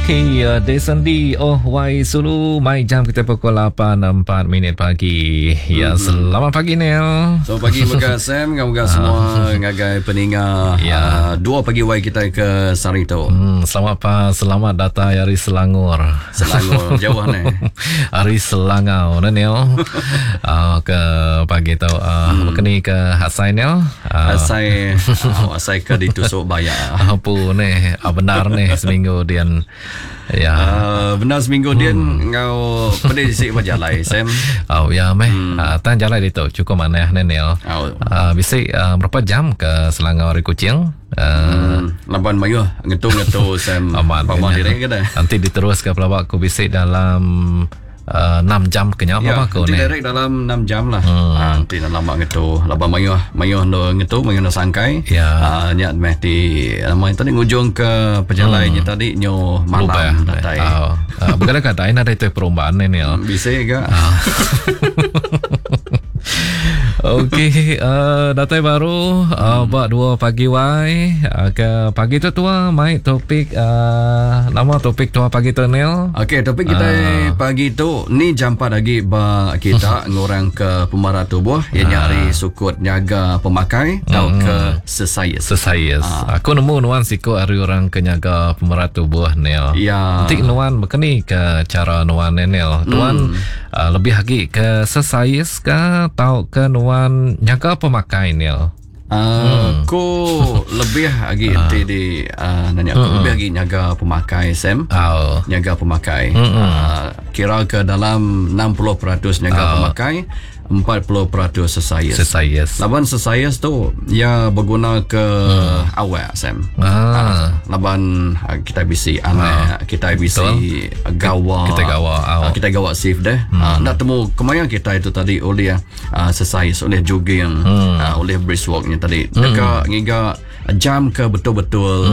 Iya, Desendi Wai Sulu. Mai jam kita pukul 8.04 pagi. Ya, selamat pagi Nel. Selamat pagi Mega Sam, moga semua ngagai peninga. Ya. 2 pagi wai kita ke Sarito. Selamat datang hari Selangor. Selangor jauh ni. Hari Selangor Nel. Ke pagi tu kini ke Hasai Nel. Asai ke ditusuk bayar. Apa ni? Benar ni seminggu dian. Ya. Benar seminggu dia ngau pedih sikit berjalan Sam. Ya meh. Tan jalan itu cukup mana Nel. Bisa berapa jam ke Selangor dari Kuching? Laban mayu ngetu Sam. Paman diri ke dah. Nanti diterus ke pelawak ku bisa dalam 6 jam kenyap ya, apa kau ni? Direct dalam 6 jam lah. Nanti dalam mak ngetu. Laban mayu no ngetu, mayu no sangkai. Ya. Nyat meh di nama tadi ngujung ke perjalanannya tadi nyo malam datai. Bukan kata ini ada itu perubahan ni. Bisa ke? Okey, datai baru buat 2 pagi wai. Ke pagi tu tua mai topik nama topik tua pagi tu Nel. Okey, topik kita pagi tu ni jam 4 lagi ba kita ngorang ke pemarah tubuh yang nyari sukut nyaga pemakai tau ke sesayas. Aku nemu nuan siko hari orang ke nyaga pemarah tubuh Nel. Ya. Nanti nuan begini ke cara nuan Nel. Nuan lebih lagi ke sesayas ke tau ke nuan nyaga pemakai Nel. Aku lebih lagi di nanya aku lebih lagi nyaga pemakai Sam. Nyaga pemakai. Kira ke dalam 60% nyaga pemakai, 40% sesayas. Laban sesayas tu ya berguna ke awak Sam. Laban kita bisi anak, kita bisi gawa. Kita gawa safe deh. Nak temu kemana kita itu tadi oleh sesayas, oleh jogging, oleh breastworknya tadi. Dekat ngiga jam ke betul-betul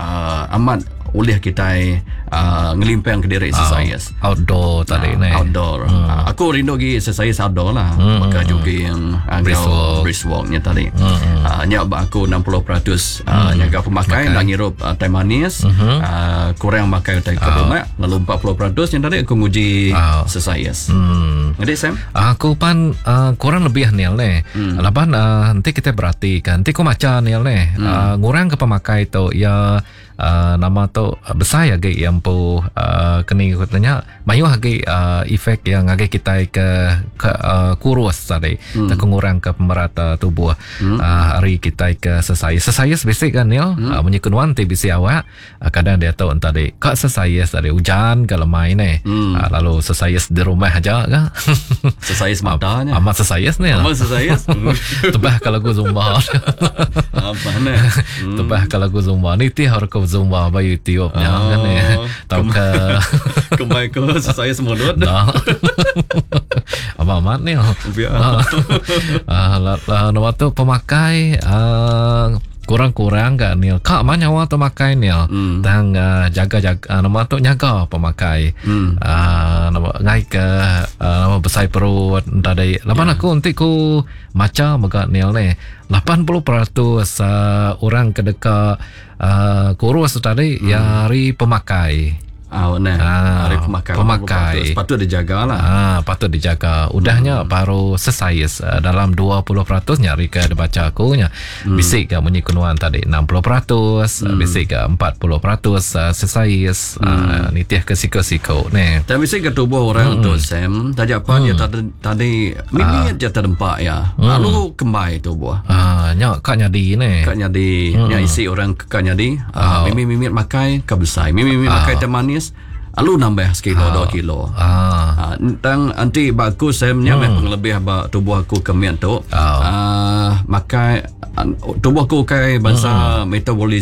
amat oleh kita ngelimpang ke diri sesayas. Outdoor tadi ni. Outdoor. Aku rindu lagi sesayas outdoor lah. Maka jogging, breastworknya tadi. Nyak aku 60% nyaga pemakai nak ngirup teh manis, kurang makai teh kerumak, lalu 40% yang tadi aku nguji sesayas. Jadi Sam? Aku pan kurang lebih Nel ni. Laban nanti kita perhatikan, nanti aku macam Nel ni. Ngurang ke pemakai tu ya nama tu besar ya yang pu kini katanya mayu hagi efek yang hagi kita ke kurus tadi tak ngurang ke pemerata tubuh hari kita ke sesayas basic kan Nel menyekuan ti bisi awak kadang dia tahu tadi kak sesayas tadi hujan kalau main ni lalu sesayas di rumah aja kan sesayas matanya amat sesayas ni sesayas tebah kalau aku zumba apa ni tebah kalau aku zumba ni ti harus kau zumba bayu tiupnya kan ni tahu ke kembali ke saya semudut amat ni nama tu pemakai kurang-kurang kan ni kak mana awak tu makai ni tang jaga nama tu nyaga pemakai nama ngai ke nama besar perut tadi lapan aku nanti ku macam megak ni 80% orang kedekat kurus tadi ya hari pemakai. Hari pemakai. Patut dijaga lah. Patut dijaga. Udahnya baru sesayas dalam 20% nyari ke baca aku nya. Bisik ke bunyi kunuan tadi 60%, bisik ke 40% sesayas. Nitiah ke siko-siko ni. Tapi bisik ke tubuh orang tu Sam, tadi apa dia tadi mimit dia terdempak ya. Lalu kembali tubuh. Nya kak nyadi ni. Kak nyadi, nya isi orang kak nyadi. Mimit makai ke besar. Mimit makai teh manis. Lalu nambah sekilo 2 kilo. Tang anti bagus saya memang lebih tubuh aku kemian tu. Maka tubuh aku kai bangsa metabolisme